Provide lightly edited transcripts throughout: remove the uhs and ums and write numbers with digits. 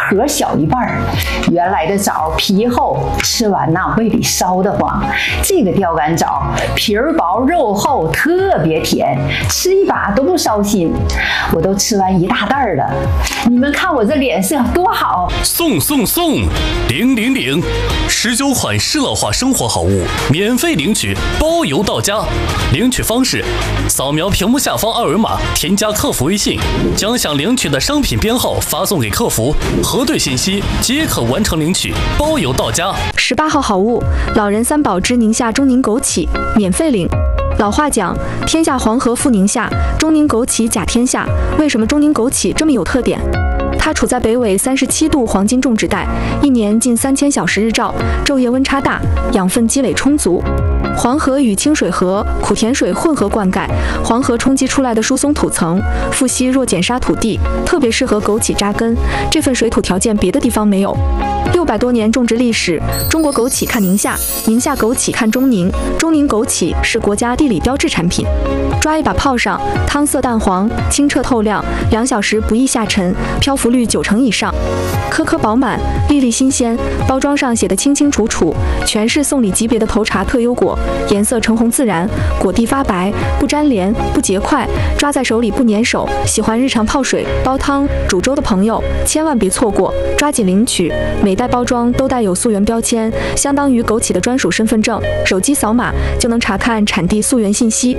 核小一半。原来的枣皮厚，吃完呐胃里烧得慌。这个钓竿枣皮儿薄肉厚，特别甜，吃一把都不烧心。我都吃完一大袋了，你们看我这脸色多好！ 送！000，19款适老化生活好物，免费领取，包邮到家。领取方式：扫描屏幕下方二维码，添加客服微信，将想领取的商品编号发送给客服，核对信息即可完成领取，包邮到家。 18号好物，老人三宝之宁夏中宁枸杞，免费领。老话讲，天下黄河赴宁夏，中宁枸杞甲天下。为什么中宁枸杞这么有特点？它处在北纬37度黄金种植带，一年近3000小时日照，昼夜温差大，养分积累充足。黄河与清水河、苦甜水混合灌溉，黄河冲击出来的疏松土层，富硒弱碱沙土地，特别适合枸杞扎根。这份水土条件别的地方没有。600多年种植历史，中国枸杞看宁夏，宁夏枸杞看中宁，中宁枸杞是国家地理标志产品。抓一把泡上，汤色淡黄，清澈透亮，2小时不易下沉，漂浮率90%以上，颗颗饱满，粒粒新鲜。包装上写的清清楚楚，全是送礼级别的头茬特优果，颜色橙红自然，果蒂发白，不粘连，不结块，抓在手里不粘手。喜欢日常泡水、煲汤、煮粥的朋友，千万别错过，抓紧领取。每袋包装都带有溯源标签，相当于枸杞的专属身份证，手机扫码就能查看产地溯源信息。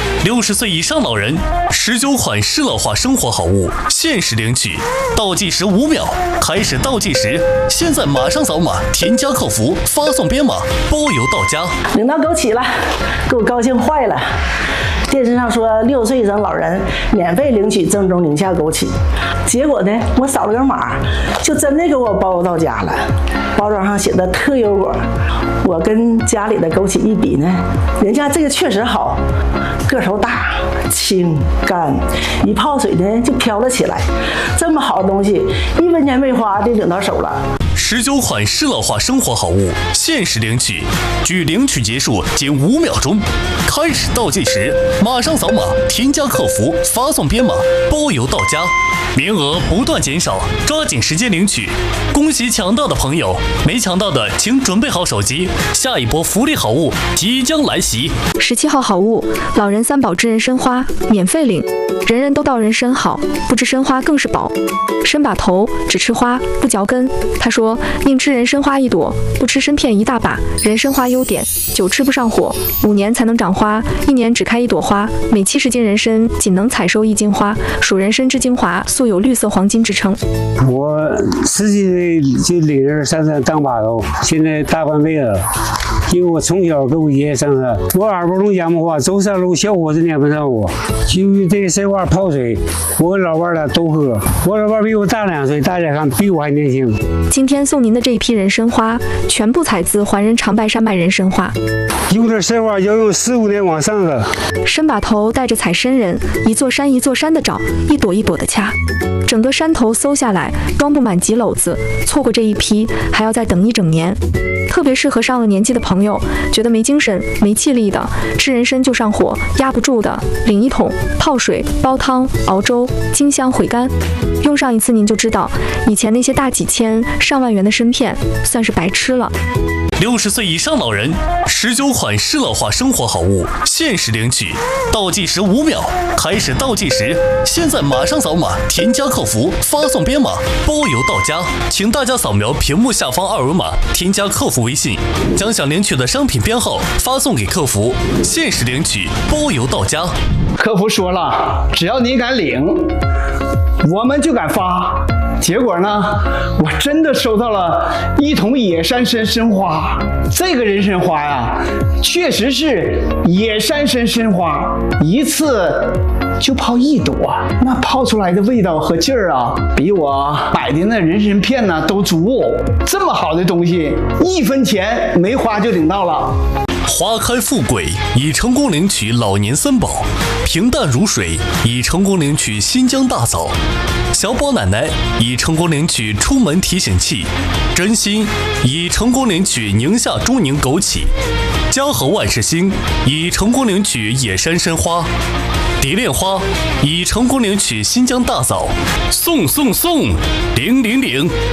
60岁以上老人，19款适老化生活好物，限时领取，倒计时5秒，开始倒计时，现在马上扫码，添加客服，发送编码，包邮到家。 领到枸杞了，给我高兴坏了。电视上说60岁以上老人免费领取正宗宁夏枸杞，结果呢，我扫了个码，就真的给我包邮到家了。包装上写的特优果，我跟家里的枸杞一比呢，人家这个确实好，个头大、清干，一泡水呢就飘了起来。这么好的东西，1分钱没花就领到手了。 19款适老化生活好物，限时领取，距领取结束仅5秒钟，开始倒计时，马上扫码，添加客服，发送编码，包邮到家。名额不断减少，抓紧时间领取。恭喜抢到的朋友，没抢到的请准备好手机，下一波福利好物即将来袭。 17号好物，老人三宝之人参花，免费领。人人都道人参好，不知参花更是宝。参把头，只吃花不嚼根。他说宁吃人参花1朵，不吃参片一大把。人参花优点，久吃不上火，5年才能长花，1年只开1朵花。每70斤人参仅能采收1斤花，属人参之精华，素有绿色黄金之称。 我10几岁就领人上山当把头，现在大半辈子了。因为我从小跟我爷爷上山，我耳朵中养不花，走山路小伙子撵不上我。就用这个参花泡水，我跟老伴俩都喝。我老伴比我大2岁，大家看比我还年轻。 今天送您的这一批人参花，全部采自环人长白山脉人参花。 用这参花要用15年往上的。 参把头带着采参人，一座山一座山的找，一朵一朵的掐。整个山头搜下来，装不满几篓子，错过这一批还要再等1整年。特别适合上了年纪的朋友，觉得没精神、没气力的，吃人参就上火，压不住的，领1桶，泡水、煲汤、熬粥，清香回甘。用上一次您就知道，以前那些大几千、上万元的参片，算是白吃了。 60岁以上老人，19款适老化生活好物，限时领取，倒计时5秒，开始倒计时，现在马上扫码，添加客服，发送编码，包邮到家。请大家扫描屏幕下方二维码，添加客服微信，将想领取的商品编号发送给客服，限时领取，包邮到家。 客服说了，只要你敢领，我们就敢发。结果呢，我真的收到了1桶野山参花。这个人参花呀，确实是野山参花，一次就泡1朵，那泡出来的味道和劲儿啊，比我买的那人参片呢都足。这么好的东西，1分钱没花就领到了。 花开富贵，已成功领取老年三宝；平淡如水，已成功领取新疆大枣；小宝奶奶已成功领取出门提醒器；真心已成功领取宁夏中宁枸杞；嘉禾万事兴已成功领取野山参花；蝶恋花已成功领取新疆大枣。送！000